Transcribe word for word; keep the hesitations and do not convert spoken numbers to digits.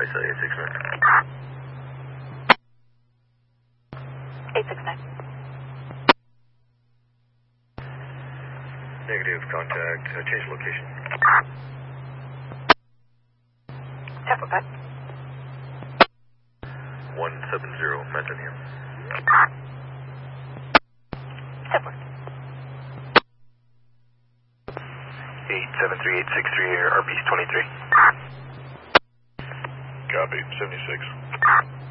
by say eight six nine. eight six nine. Negative contact. Uh, change location. Temple cut. one seven zero, Mezzanine. Temple. eight seven three eight six three, R B twenty-three. Copy, seventy-six.